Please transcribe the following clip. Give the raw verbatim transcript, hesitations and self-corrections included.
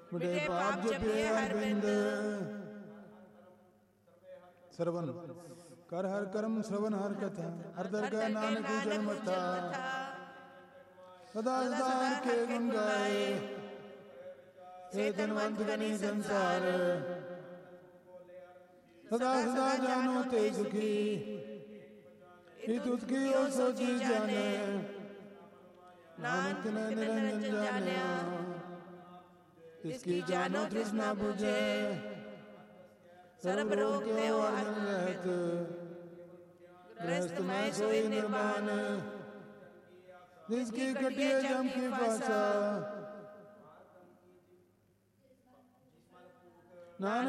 मिटे पाप जपिए हर बिंद। श्रवण कर हर कर्म श्रवण हर कथा, हर दरगाह नानक जल मथा। सदा सदा के गुण गाए, हे धनवंत गनी संसार। सदा सदा जानो ते सुखी, इत उसकी ओ सोची जाने। नानक ने निरंजन जानिया, इसकी जानो तृष्णा बुझे। सर्व रोग ते वर्जन रहत, गृहस्थ में सोई निर्वाण। जिसकी कटिए जम की पासा, नानक